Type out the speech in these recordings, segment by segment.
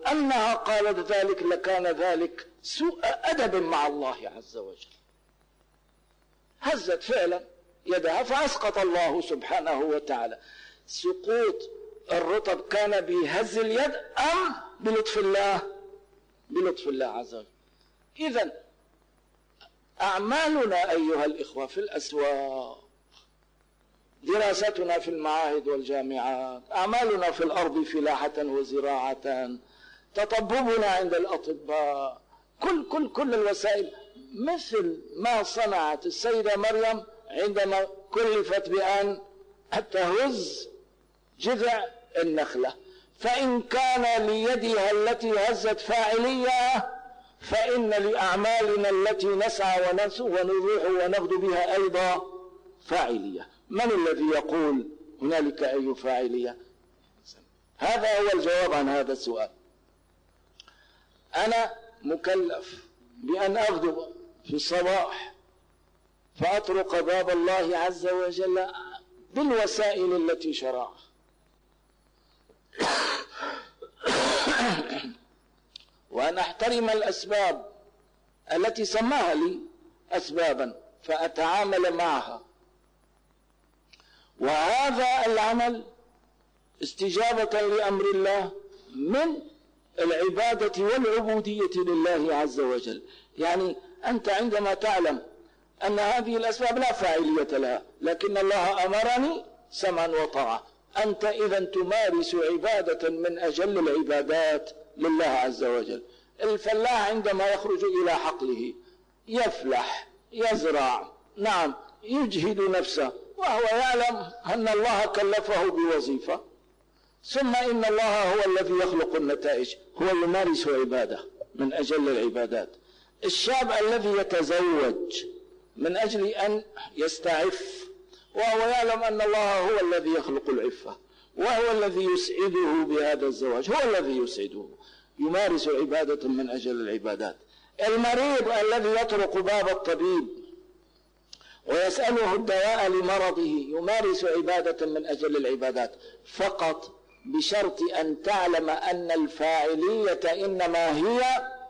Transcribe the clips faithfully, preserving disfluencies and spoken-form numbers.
أنها قالت ذلك لكان ذلك سوء أدب مع الله عز وجل. هزت فعلا يدها فأسقط الله سبحانه وتعالى. سقوط الرطب كان بهز اليد أم بلطف الله؟ بلطف الله عز وجل. إذن أعمالنا أيها الإخوة في الأسواق، دراستنا في المعاهد والجامعات، أعمالنا في الأرض فلاحة وزراعة، تطببنا عند الأطباء، كل كل كل الوسائل، مثل ما صنعت السيدة مريم عندما كلفت بأن تهز جذع النخلة. فإن كان ليدها التي هزت فاعلية، فإن لأعمالنا التي نسعى ونروح ونغدو بها أيضا فاعلية. من الذي يقول هنالك أي فاعلية؟ هذا هو الجواب عن هذا السؤال. أنا مكلف بأن أغدو في الصباح فأطرق باب الله عز وجل بالوسائل التي شرعها، وأن أحترم الأسباب التي سماها لي أسبابا فأتعامل معها. وهذا العمل استجابة لأمر الله من العبادة والعبودية لله عز وجل. يعني أنت عندما تعلم أن هذه الأسباب لا فاعلية لها، لكن الله أمرني سمعا وطاعة، أنت إذن تمارس عبادة من أجل العبادات لله عز وجل. الفلاح عندما يخرج إلى حقله يفلح، يزرع، نعم، يجهد نفسه وهو يعلم أن الله كلفه بوظيفة، ثم إن الله هو الذي يخلق النتائج، هو يمارس عبادة من أجل العبادات. الشاب الذي يتزوج من أجل أن يستعف وهو يعلم أن الله هو الذي يخلق العفة وهو الذي يسعده بهذا الزواج، هو الذي يسعده، يمارس عبادة من أجل العبادات. المريض الذي يطرق باب الطبيب ويسأله الدواء لمرضه يمارس عبادة من أجل العبادات، فقط بشرط أن تعلم أن الفاعلية إنما هي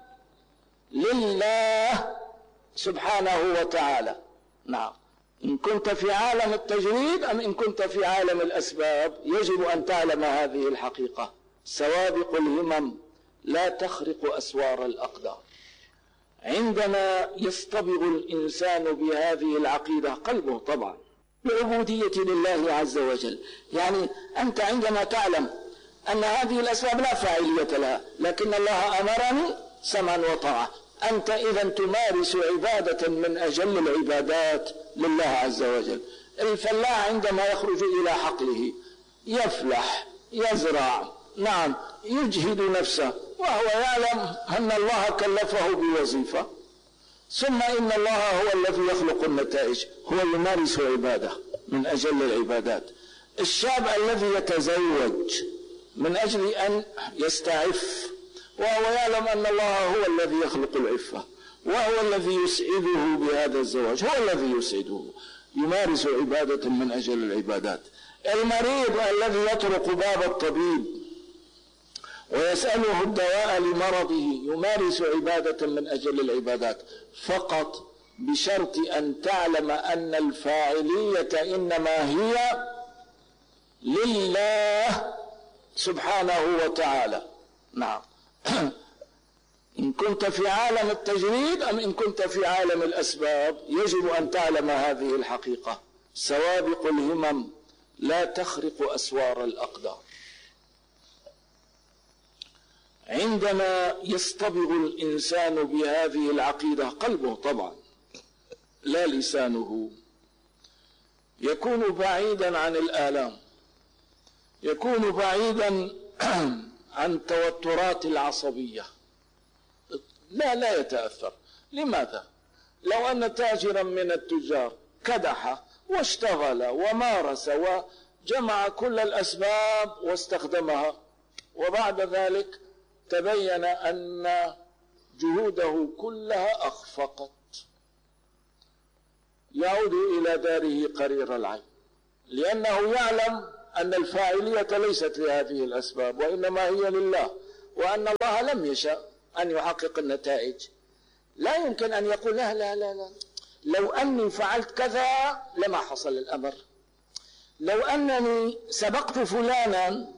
لله سبحانه وتعالى. نعم، إن كنت في عالم التجريد أم إن كنت في عالم الأسباب يجب أن تعلم هذه الحقيقة. سوابق الهمم لا تخرق أسوار الأقدار. عندما يصطبغ الإنسان بهذه العقيدة قلبه طبعا العبودية لله عز وجل. يعني أنت عندما تعلم أن هذه الأسباب لا فاعلية لها، لكن الله أمرني سمعا وطاعة، أنت إذن تمارس عبادة من أجل العبادات لله عز وجل. الفلاح عندما يخرج إلى حقله يفلح، يزرع، نعم، يجهد نفسه وهو يعلم أن الله كلفه بوظيفة، ثم إن الله هو الذي يخلق النتائج، هو يمارس عبادة من أجل العبادات. الشاب الذي يتزوج من أجل أن يستعف وهو يعلم أن الله هو الذي يخلق العفة وهو الذي يسعده بهذا الزواج، هو الذي يسعده، يمارس عبادة من أجل العبادات. المريض الذي يطرق باب الطبيب ويسأله الدواء لمرضه يمارس عبادة من أجل العبادات، فقط بشرط أن تعلم أن الفاعلية إنما هي لله سبحانه وتعالى. نعم، إن كنت في عالم التجريد أم إن كنت في عالم الأسباب يجب أن تعلم هذه الحقيقة. سوابق الهمم لا تخرق أسوار الأقدار. عندما يصطبغ الإنسان بهذه العقيدة قلبه طبعا لا لسانه، يكون بعيدا عن الآلام، يكون بعيدا عن توترات العصبية، لا لا يتأثر. لماذا؟ لو أن تاجرا من التجار كدح واشتغل ومارس وجمع كل الأسباب واستخدمها، وبعد ذلك تبين أن جهوده كلها أخفقت، يعود إلى داره قرير العين، لأنه يعلم أن الفاعلية ليست لهذه الأسباب وإنما هي لله، وأن الله لم يشاء أن يحقق النتائج، لا يمكن أن يقول لا لا لا لا لو أني فعلت كذا لما حصل الأمر، لو أنني سبقت فلانا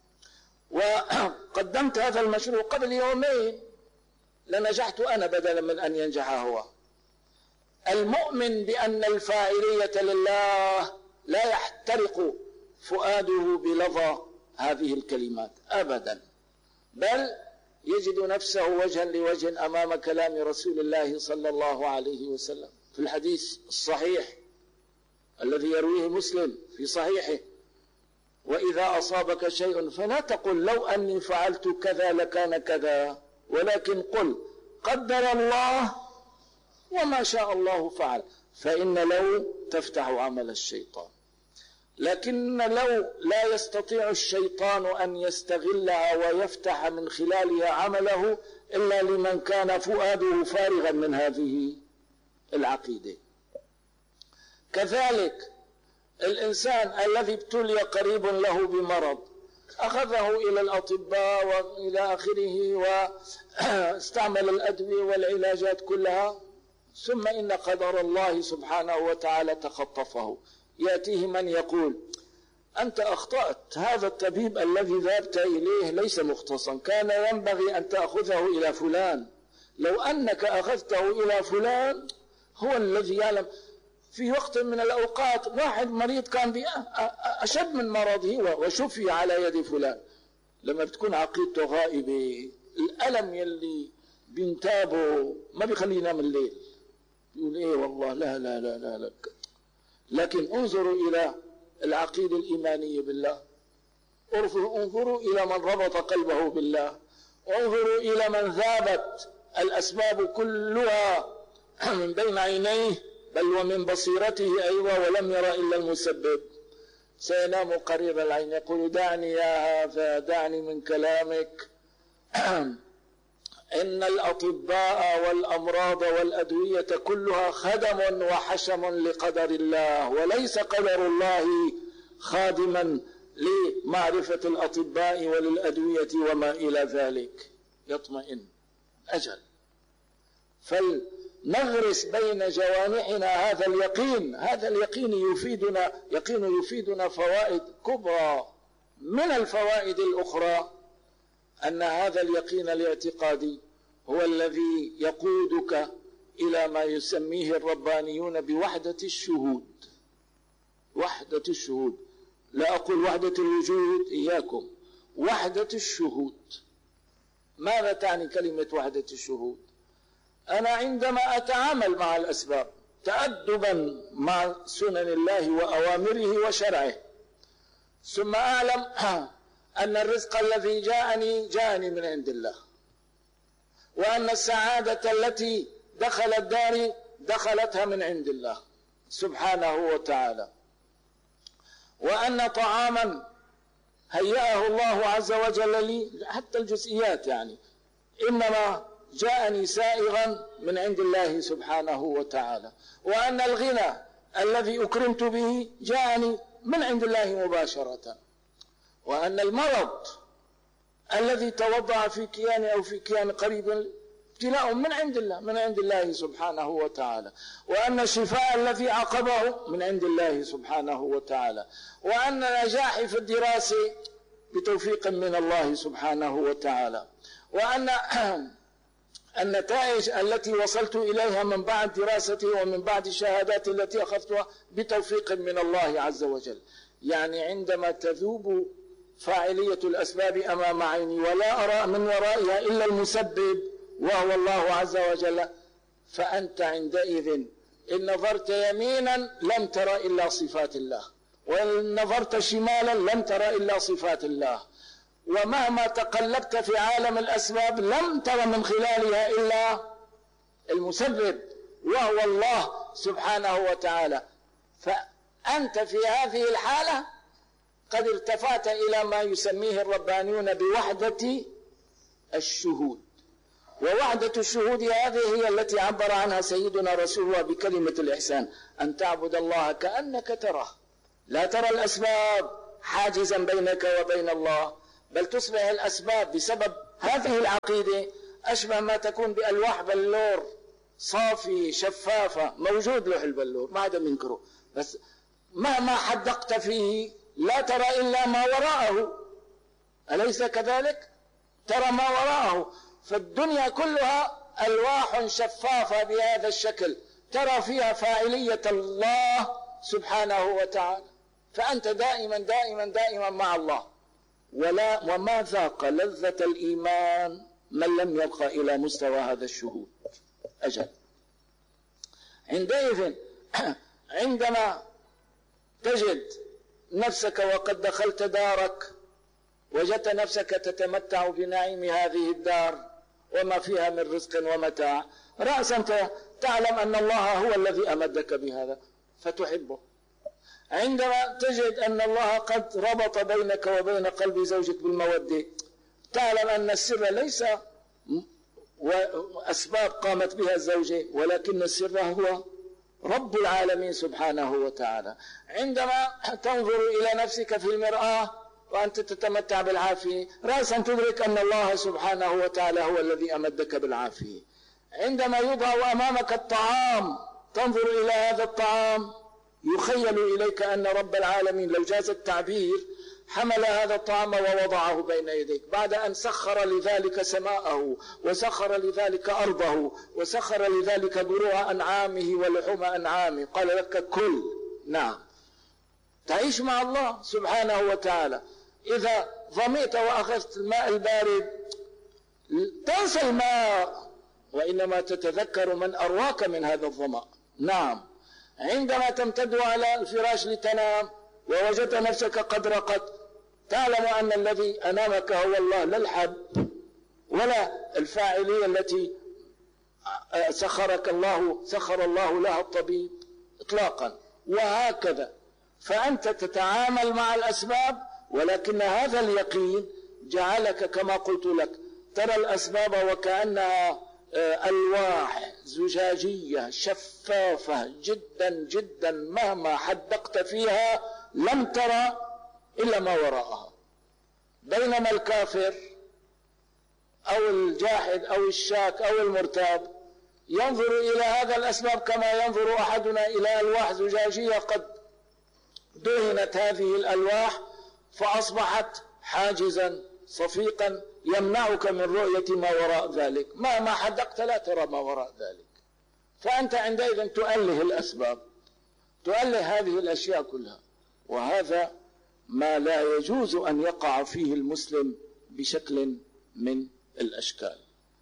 وقدمت هذا المشروع قبل يومين لنجحت أنا بدلا من أن ينجح هو. المؤمن بأن الفاعلية لله لا يحترق فؤاده بلظى هذه الكلمات أبدا، بل يجد نفسه وجها لوجه أمام كلام رسول الله صلى الله عليه وسلم في الحديث الصحيح الذي يرويه مسلم في صحيحه: وإذا أصابك شيء فلا تقل لو أني فعلت كذا لكان كذا، ولكن قل قدر الله وما شاء الله فعل، فإن لو تفتح عمل الشيطان. لكن لو لا يستطيع الشيطان أن يستغلها ويفتح من خلالها عمله إلا لمن كان فؤاده فارغا من هذه العقيدة. كذلك الإنسان الذي ابتلي قريب له بمرض أخذه إلى الأطباء وإلى آخره واستعمل الأدوية والعلاجات كلها، ثم إن قدر الله سبحانه وتعالى تخطفه. يأتيه من يقول أنت أخطأت، هذا الطبيب الذي ذهبت إليه ليس مختصا، كان ينبغي أن تأخذه إلى فلان، لو أنك أخذته إلى فلان هو الذي يعلم. في وقت من الأوقات واحد مريض كان أشد من مرضه وشفي على يد فلان، لما بتكون عقيدته غائبة الألم يلي بينتابه ما بيخليه ينام الليل، يقول إيه والله لا لا لا لا, لا. لكن انظروا إلى العقيدة الإيمانية بالله، انظروا إلى من ربط قلبه بالله، انظروا إلى من ذابت الأسباب كلها من بين عينيه بل ومن بصيرته أيضا ولم يرى إلا المسبب. سينام قرير العين يقول دعني يا هذا دعني من كلامك. إن الأطباء والأمراض والأدوية كلها خدم وحشم لقدر الله، وليس قدر الله خادما لمعرفة الأطباء وللأدوية وما إلى ذلك. يطمئن أجل، فلنغرس بين جوانحنا هذا اليقين. هذا اليقين يفيدنا يقين يفيدنا فوائد كبرى. من الفوائد الأخرى أن هذا اليقين الاعتقادي هو الذي يقودك إلى ما يسميه الربانيون بوحدة الشهود. وحدة الشهود، لا أقول وحدة الوجود إياكم، وحدة الشهود. ماذا تعني كلمة وحدة الشهود؟ أنا عندما أتعامل مع الأسباب تأدبا مع سنن الله وأوامره وشرعه، ثم أعلم أن الرزق الذي جاءني جاءني من عند الله، وأن السعادة التي دخلت داري دخلتها من عند الله سبحانه وتعالى، وأن طعاما هيأه الله عز وجل لي حتى الجزئيات يعني إنما جاءني سائغا من عند الله سبحانه وتعالى، وأن الغنى الذي أكرمت به جاءني من عند الله مباشرة، وأن المرض الذي توضع في كيان أو في كيان قريب ابتلاء من عند الله من عند الله سبحانه وتعالى، وأن الشفاء الذي عقبه من عند الله سبحانه وتعالى، وأن نجاحي في الدراسة بتوفيق من الله سبحانه وتعالى، وأن النتائج التي وصلت إليها من بعد دراستي ومن بعد الشهادات التي أخذتها بتوفيق من الله عز وجل. يعني عندما تذوب فاعلية الأسباب أمام عيني ولا أرى من ورائها إلا المسبب وهو الله عز وجل، فأنت عندئذ إن نظرت يمينا لم ترى إلا صفات الله، وإن نظرت شمالا لم ترى إلا صفات الله، ومهما تقلبت في عالم الأسباب لم ترى من خلالها إلا المسبب وهو الله سبحانه وتعالى. فأنت في هذه الحالة قد ارتفعت إلى ما يسميه الربانيون بوحدة الشهود. ووحدة الشهود هذه هي التي عبر عنها سيدنا رسول الله بكلمة الإحسان: أن تعبد الله كأنك تراه، لا ترى الأسباب حاجزا بينك وبين الله، بل تصبح الأسباب بسبب هذه العقيدة أشبه ما تكون بألواح بلور صافي شفافة، موجود لوح البلور ما حدا ينكره، بس مهما حدقت فيه لا ترى إلا ما وراءه، أليس كذلك؟ ترى ما وراءه. فالدنيا كلها ألواح شفافة بهذا الشكل ترى فيها فاعلية الله سبحانه وتعالى، فأنت دائما دائما دائما مع الله. ولا وما ذاق لذة الإيمان من لم يبقى إلى مستوى هذا الشهود. أجل عندئذ عندما تجد نفسك وقد دخلت دارك وجدت نفسك تتمتع بنعيم هذه الدار وما فيها من رزق ومتاع، رأسا تعلم أن الله هو الذي أمدك بهذا فتحبه. عندما تجد أن الله قد ربط بينك وبين قلب زوجك بالمودة، تعلم أن السر ليس وأسباب قامت بها الزوجة، ولكن السر هو رب العالمين سبحانه وتعالى. عندما تنظر إلى نفسك في المرآة وأنت تتمتع بالعافية، رأسا تدرك أن الله سبحانه وتعالى هو الذي أمدك بالعافية. عندما يوضع أمامك الطعام تنظر إلى هذا الطعام، يخيل إليك أن رب العالمين لو جاز التعبير حمل هذا الطعام ووضعه بين يديك، بعد أن سخر لذلك سماءه وسخر لذلك أرضه وسخر لذلك ضروع أنعامه ولحوم أنعامه، قال لك كل. نعم، تعيش مع الله سبحانه وتعالى. إذا ظمئت وأخذت الماء البارد تنسى الماء، وإنما تتذكر من أرواك من هذا الظمأ. نعم، عندما تمتد على الفراش لتنام ووجدت نفسك قد رقت، تعلم أن الذي أنامك هو الله، لا الحب ولا الفاعلية التي سخرك الله سخر الله لها الطبيب إطلاقا. وهكذا فأنت تتعامل مع الأسباب، ولكن هذا اليقين جعلك كما قلت لك ترى الأسباب وكأنها ألواح زجاجية شفافة جدا جدا، مهما حدقت فيها لم ترى إلا ما وراءها. بينما الكافر أو الجاحد أو الشاك أو المرتاب ينظر إلى هذا الأسباب كما ينظر أحدنا إلى ألواح زجاجية قد دهنت هذه الألواح فأصبحت حاجزا صفيقا يمنعك من رؤية ما وراء ذلك، مهما حدقت لا ترى ما وراء ذلك. فأنت عندئذ تؤله الأسباب، تؤله هذه الأشياء كلها، وهذا ما لا يجوز أن يقع فيه المسلم بشكل من الأشكال.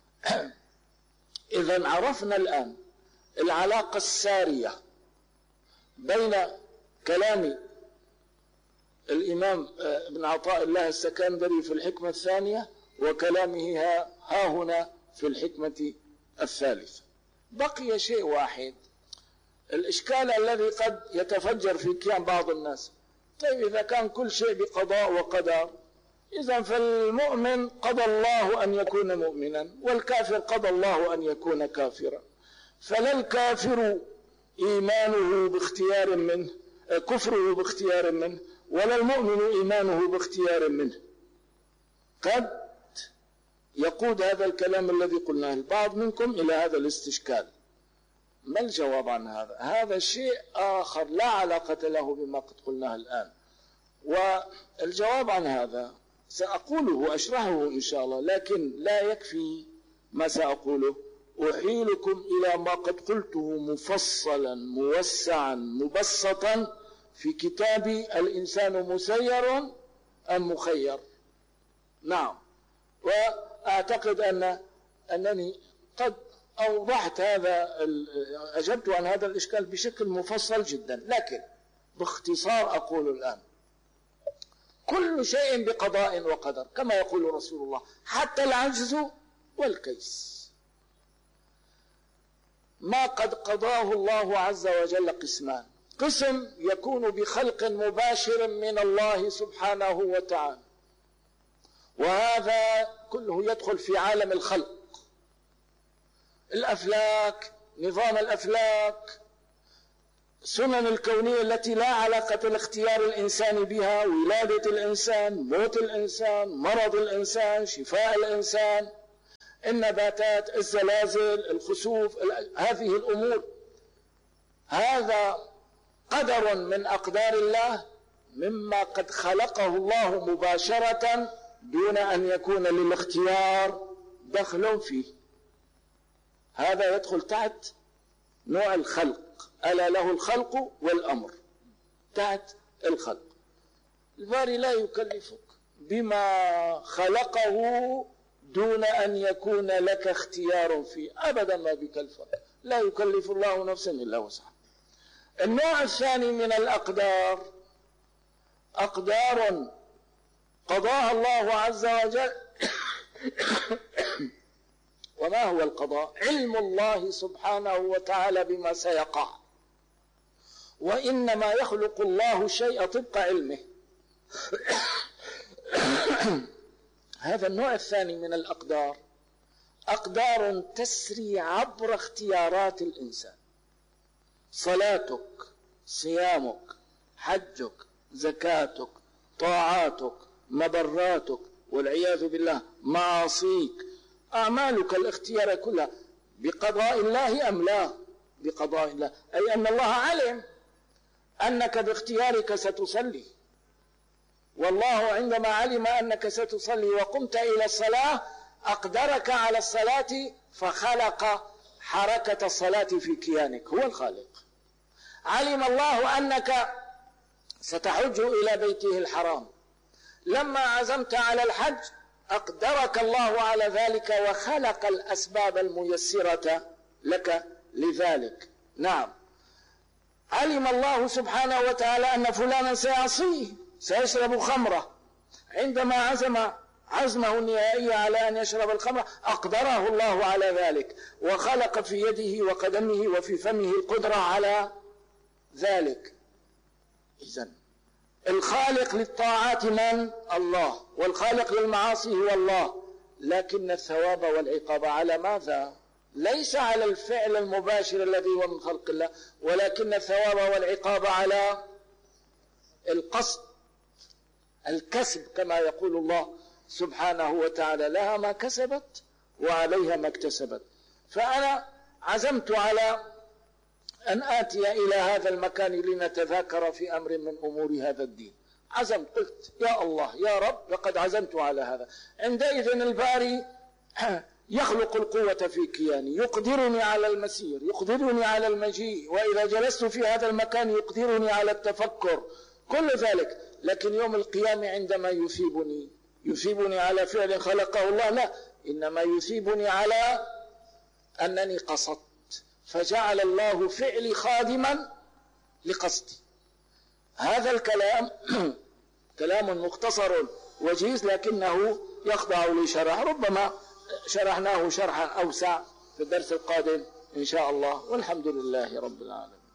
إذا عرفنا الآن العلاقة السارية بين كلام الإمام ابن عطاء الله السكندري في الحكمة الثانية وكلامه ها هنا في الحكمة الثالثة. بقي شيء واحد، الإشكال الذي قد يتفجر في كيان بعض الناس. طيب إذا كان كل شيء بقضاء وقدر، إذا فالمؤمن قضى الله أن يكون مؤمنا والكافر قضى الله أن يكون كافرا، فلا الكافر إيمانه باختيار منه كفره باختيار منه، ولا المؤمن إيمانه باختيار منه. قد يقود هذا الكلام الذي قلناه البعض منكم إلى هذا الاستشكال. ما الجواب عن هذا؟ هذا شيء آخر لا علاقة له بما قد قلناه الآن. والجواب عن هذا سأقوله وأشرحه إن شاء الله، لكن لا يكفي ما سأقوله، أحيلكم إلى ما قد قلته مفصلا موسعا مبسطا في كتاب الإنسان مسير أم مخير. نعم، وأعتقد أن أنني قد أوضحت هذا، أجبت عن هذا الإشكال بشكل مفصل جدا، لكن باختصار أقول الآن كل شيء بقضاء وقدر كما يقول رسول الله، حتى العجز والكيس. ما قد قضاه الله عز وجل قسمان: قسم يكون بخلق مباشر من الله سبحانه وتعالى، وهذا كله يدخل في عالم الخلق، الأفلاك، نظام الأفلاك، السنن الكونية التي لا علاقة لاختيار الإنسان بها، ولادة الإنسان، موت الإنسان، مرض الإنسان، شفاء الإنسان، النباتات، الزلازل، الخسوف، هذه الأمور، هذا قدر من أقدار الله مما قد خلقه الله مباشرة دون أن يكون للاختيار دخل فيه. هذا يدخل تحت نوع الخلق، ألا له الخلق والأمر، تحت الخلق. الباري لا يكلفك بما خلقه دون أن يكون لك اختيار فيه، أبدا ما بيكلفك، لا يكلف الله نفسا إلا وسعها. النوع الثاني من الأقدار أقدار قضاها الله عز وجل. وما هو القضاء؟ علم الله سبحانه وتعالى بما سيقع، وإنما يخلق الله الشيء طبق علمه. هذا النوع الثاني من الأقدار أقدار تسري عبر اختيارات الإنسان. صلاتك، صيامك، حجك، زكاتك، طاعاتك، مبراتك، والعياذ بالله معاصيك، أعمالك الاختيار كلها بقضاء الله أم لا؟ بقضاء الله، أي أن الله علم أنك باختيارك ستصلي، والله عندما علم أنك ستصلي وقمت إلى الصلاة أقدرك على الصلاة فخلق حركة الصلاة في كيانك، هو الخالق. علم الله أنك ستحج إلى بيته الحرام، لما عزمت على الحج أقدرك الله على ذلك وخلق الأسباب الميسرة لك لذلك. نعم، علم الله سبحانه وتعالى أن فلانا سيعصيه، سيشرب خمرة، عندما عزم عزمه النهائي على أن يشرب الخمر أقدره الله على ذلك، وخلق في يده وقدمه وفي فمه القدرة على ذلك. إذن الخالق للطاعات من؟ الله، والخالق للمعاصي هو الله، لكن الثواب والعقاب على ماذا؟ ليس على الفعل المباشر الذي هو من خلق الله، ولكن الثواب والعقاب على القصد، الكسب، كما يقول الله سبحانه وتعالى: لها ما كسبت وعليها ما اكتسبت. فأنا عزمت على أن آتي إلى هذا المكان لنتذاكر في أمر من أمور هذا الدين. عزمت، قلت يا الله يا رب لقد عزمت على هذا. عندئذ الباري يخلق القوة في كياني، يقدرني على المسير، يقدرني على المجيء، وإذا جلست في هذا المكان يقدرني على التفكر، كل ذلك. لكن يوم القيامة عندما يثيبني يثيبني على فعل خلقه الله؟ لا، إنما يثيبني على أنني قصدت، فجعل الله فعلي خادما لقصدي. هذا الكلام كلام مختصر وجيز، لكنه يخضع لشرح، ربما شرحناه شرحا أوسع في الدرس القادم إن شاء الله، والحمد لله رب العالمين.